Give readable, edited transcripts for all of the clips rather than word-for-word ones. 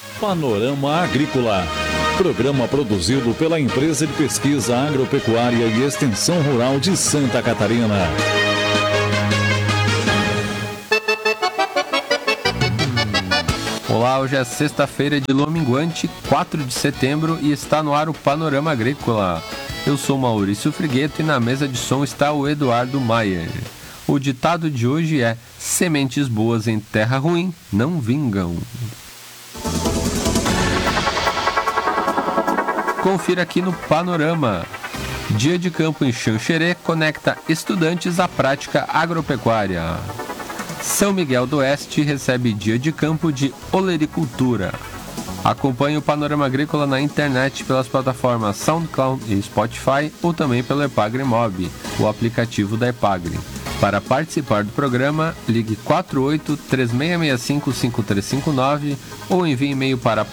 Panorama Agrícola. Programa produzido pela Empresa de Pesquisa Agropecuária e Extensão Rural de Santa Catarina. Olá, hoje é sexta-feira de lua minguante, 4 de setembro, e está no ar o Panorama Agrícola. Eu sou Maurício Frigueto e na mesa de som está o Eduardo Maier. O ditado de hoje é: sementes boas em terra ruim não vingam. Confira aqui no Panorama. Dia de campo em Xanxerê conecta estudantes à prática agropecuária. São Miguel do Oeste recebe dia de campo de olericultura. Acompanhe o Panorama Agrícola na internet pelas plataformas SoundCloud e Spotify ou também pelo Epagre Mob, o aplicativo da Epagre. Para participar do programa, ligue 48-3665-5359 ou envie e-mail para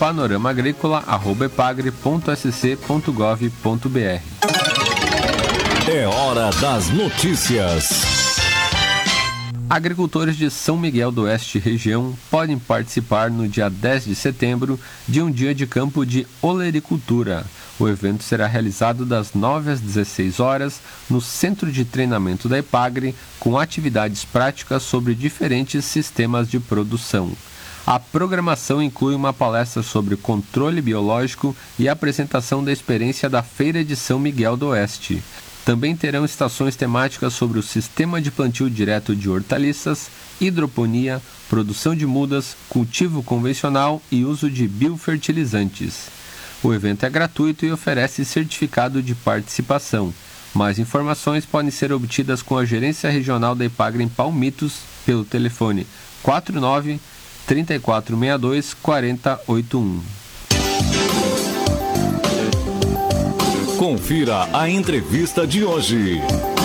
panoramagricola@epagre.sc.gov.br. É hora das notícias. Agricultores de São Miguel do Oeste região podem participar no dia 10 de setembro de um dia de campo de olericultura. O evento será realizado das 9 às 16 horas no Centro de Treinamento da Epagre, com atividades práticas sobre diferentes sistemas de produção. A programação inclui uma palestra sobre controle biológico e apresentação da experiência da Feira de São Miguel do Oeste. Também terão estações temáticas sobre o sistema de plantio direto de hortaliças, hidroponia, produção de mudas, cultivo convencional e uso de biofertilizantes. O evento é gratuito e oferece certificado de participação. Mais informações podem ser obtidas com a Gerência Regional da Epagre em Palmitos pelo telefone 49 3462 4081. Confira a entrevista de hoje.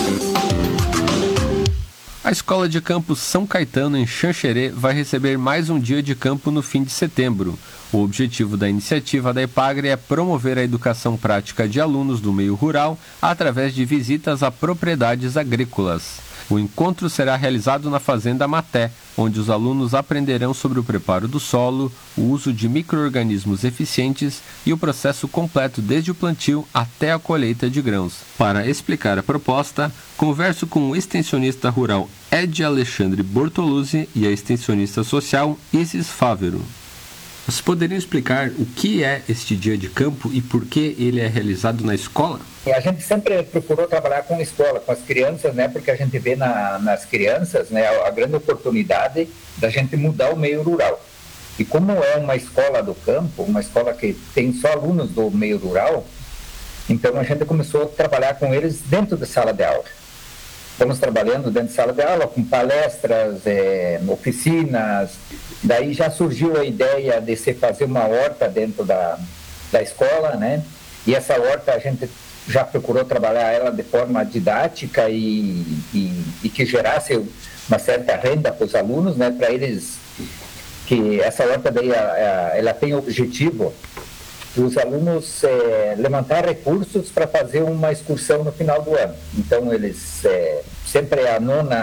A Escola de Campo São Caetano, em Xanxerê, vai receber mais um dia de campo no fim de setembro. O objetivo da iniciativa da Epagre é promover a educação prática de alunos do meio rural através de visitas a propriedades agrícolas. O encontro será realizado na Fazenda Maté, onde os alunos aprenderão sobre o preparo do solo, o uso de micro-organismos eficientes e o processo completo desde o plantio até a colheita de grãos. Para explicar a proposta, converso com o extensionista rural Ed Alexandre Bortoluzzi e a extensionista social Isis Fávero. Vocês poderiam explicar o que é este dia de campo e por que ele é realizado na escola? A gente sempre procurou trabalhar com a escola, com as crianças, né? Porque a gente vê nas crianças, né, a grande oportunidade da gente mudar o meio rural. E como é uma escola do campo, uma escola que tem só alunos do meio rural, então a gente começou a trabalhar com eles dentro da sala de aula. Estamos trabalhando dentro de sala de aula, com palestras, oficinas. Daí já surgiu a ideia de se fazer uma horta dentro da escola, né? E essa horta a gente já procurou trabalhar ela de forma didática e que gerasse uma certa renda para os alunos, né? Para eles, que essa horta daí, ela tem o objetivo dos alunos levantar recursos para fazer uma excursão no final do ano. Então, eles sempre é a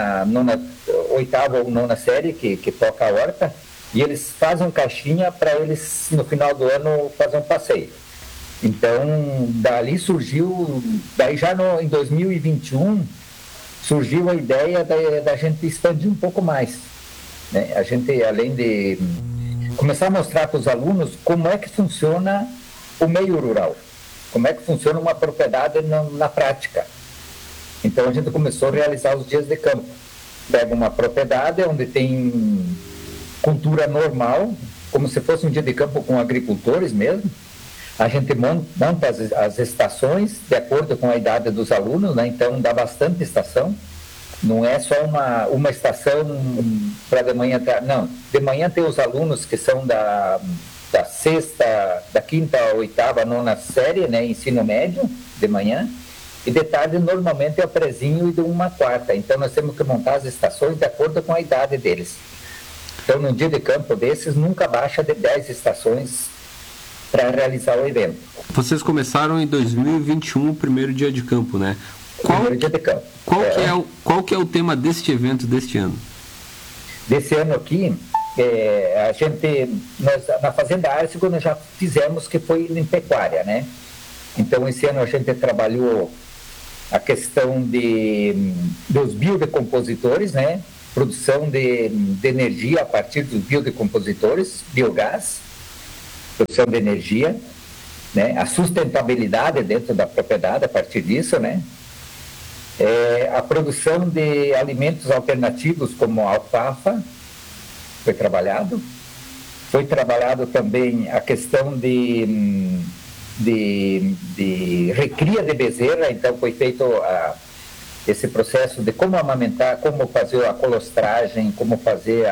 oitava ou nona série que toca a horta, e eles fazem caixinha para eles, no final do ano, fazer um passeio. Então, dali surgiu, em 2021, surgiu a ideia da gente expandir um pouco mais, né? A gente, além de começar a mostrar para os alunos como é que funciona o meio rural, como é que funciona uma propriedade na prática. Então a gente começou a realizar os dias de campo. Pega uma propriedade onde tem cultura normal, como se fosse um dia de campo com agricultores mesmo. A gente monta as estações de acordo com a idade dos alunos, né? Então dá bastante estação. Não é só uma estação para de manhã. Não, de manhã tem os alunos que são da sexta, da quinta, oitava, nona série, né, ensino médio, de manhã, e de tarde normalmente é o prezinho e de uma quarta. Então nós temos que montar as estações de acordo com a idade deles. Então num dia de campo desses nunca baixa de 10 estações para realizar o evento. Vocês começaram em 2021 o primeiro dia de campo, né? Primeiro dia de campo. Qual que é o tema deste evento deste ano? Desse ano aqui, na Fazenda Arcego nós já fizemos que foi em pecuária, né? Então esse ano a gente trabalhou a questão dos biodecompositores, né? Produção de energia a partir dos biodecompositores, biogás, produção de energia, né? A sustentabilidade dentro da propriedade a partir disso, né? A produção de alimentos alternativos como a alfafa foi trabalhado também a questão de recria de bezerra, então foi feito esse processo de como amamentar, como fazer a colostragem, como fazer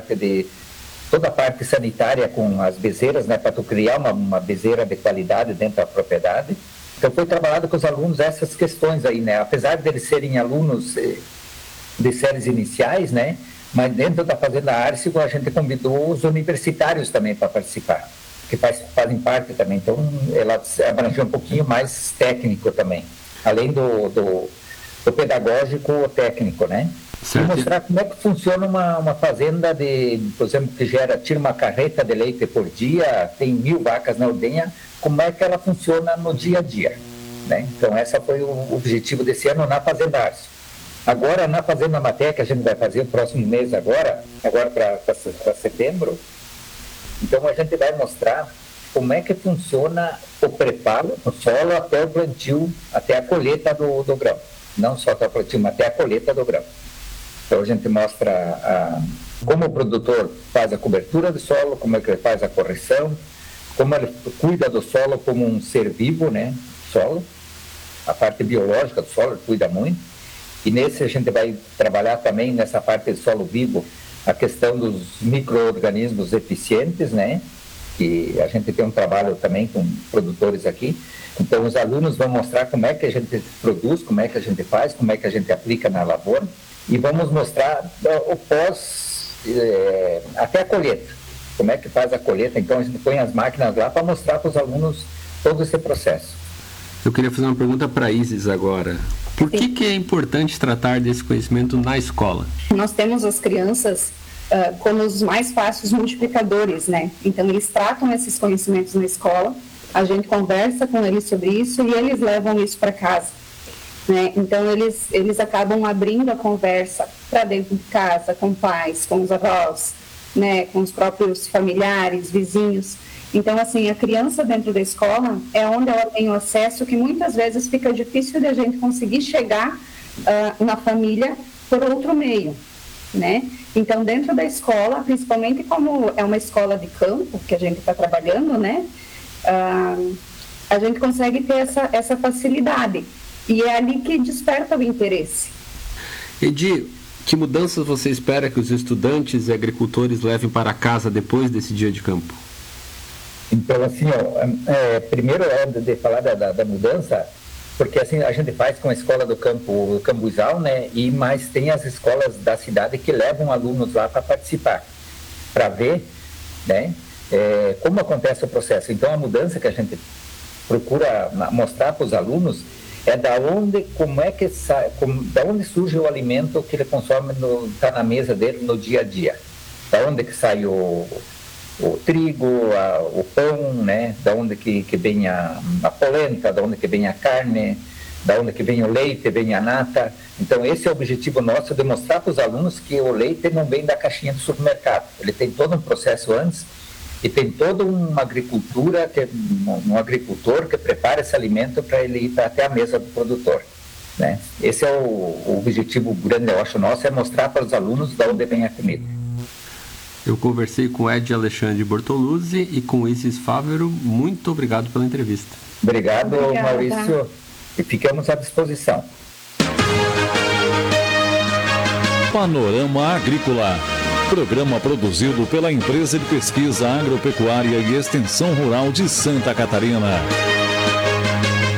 toda a parte sanitária com as bezerras, né, para tu criar uma bezerra de qualidade dentro da propriedade. Então foi trabalhado com os alunos essas questões aí, né, apesar de eles serem alunos de séries iniciais, né, mas dentro da Fazenda Arcego a gente convidou os universitários também para participar, que fazem parte também, então ela abrangeu um pouquinho mais técnico também, além do pedagógico técnico, né? Certo. E mostrar como é que funciona uma fazenda por exemplo, que tira uma carreta de leite por dia, tem 1.000 vacas na ordenha, como é que ela funciona no dia a dia, né? Então esse foi o objetivo desse ano na Fazenda Arcego. Agora na Fazenda Maté, que a gente vai fazer o próximo mês agora para setembro, então a gente vai mostrar como é que funciona o preparo do solo até o plantio, até a colheita do grão. Não só até o plantio, mas até a colheita do grão. Então a gente mostra como o produtor faz a cobertura do solo, como é que ele faz a correção, como ele cuida do solo como um ser vivo, né? Solo, a parte biológica do solo, ele cuida muito. E nesse a gente vai trabalhar também nessa parte do solo vivo, a questão dos micro-organismos eficientes, né? Que a gente tem um trabalho também com produtores aqui. Então os alunos vão mostrar como é que a gente produz, como é que a gente faz, como é que a gente aplica na lavoura. E vamos mostrar o pós, até a colheita. Como é que faz a colheita. Então a gente põe as máquinas lá para mostrar para os alunos todo esse processo. Eu queria fazer uma pergunta para a Isis agora. Por que é importante tratar desse conhecimento na escola? Nós temos as crianças como os mais fáceis multiplicadores, né? Então, eles tratam esses conhecimentos na escola, a gente conversa com eles sobre isso e eles levam isso para casa, né? Então, eles acabam abrindo a conversa para dentro de casa, com pais, com os avós, né? Com os próprios familiares, vizinhos. Então, assim, a criança dentro da escola é onde ela tem o acesso que muitas vezes fica difícil de a gente conseguir chegar na família por outro meio, né? Então, dentro da escola, principalmente como é uma escola de campo que a gente está trabalhando, né? A gente consegue ter essa facilidade e é ali que desperta o interesse. Edi, que mudanças você espera que os estudantes e agricultores levem para casa depois desse dia de campo? Então, assim, primeiro de falar da mudança, porque assim a gente faz com a escola do campo, o Cambuzal, né? E mais tem as escolas da cidade que levam alunos lá para participar, para ver, né? Como acontece o processo. Então, a mudança que a gente procura mostrar para os alunos é da onde surge o alimento que ele consome, está na mesa dele no dia a dia. Da onde que sai o trigo, o pão, né? Da onde que vem a polenta, da onde que vem a carne, da onde que vem o leite, vem a nata. Então esse é o objetivo nosso, de mostrar para os alunos que o leite não vem da caixinha do supermercado. Ele tem todo um processo antes e tem toda uma agricultura, um agricultor que prepara esse alimento para ele ir até a mesa do produtor, né? Esse é o objetivo grande, eu acho, nosso, é mostrar para os alunos de onde vem a comida. Eu conversei com Ed Alexandre Bortoluzzi e com Isis Fávero. Muito obrigado pela entrevista. Obrigado, Maurício, e ficamos à disposição. Panorama Agrícola. Programa produzido pela Empresa de Pesquisa Agropecuária e Extensão Rural de Santa Catarina.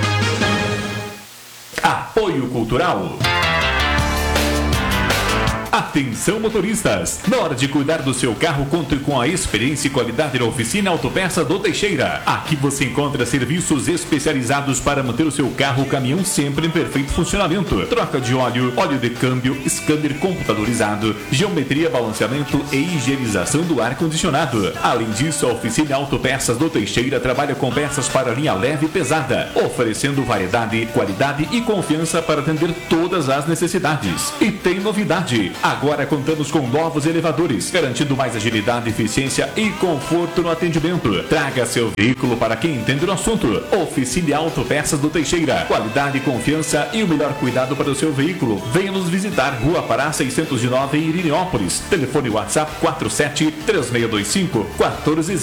Apoio Cultural. Atenção motoristas, na hora de cuidar do seu carro, conte com a experiência e qualidade da Oficina Autopeças do Teixeira. Aqui você encontra serviços especializados para manter o seu carro ou caminhão sempre em perfeito funcionamento. Troca de óleo, óleo de câmbio, scanner computadorizado, geometria, balanceamento e higienização do ar-condicionado. Além disso, a Oficina Autopeças do Teixeira trabalha com peças para linha leve e pesada, oferecendo variedade, qualidade e confiança para atender todas as necessidades. E tem novidade, agora contamos com novos elevadores, garantindo mais agilidade, eficiência e conforto no atendimento. Traga seu veículo para quem entende do assunto. Oficina Autopeças do Teixeira, qualidade, confiança e o melhor cuidado para o seu veículo. Venha nos visitar, Rua Pará 609 em Irineópolis. Telefone WhatsApp 47 3625 14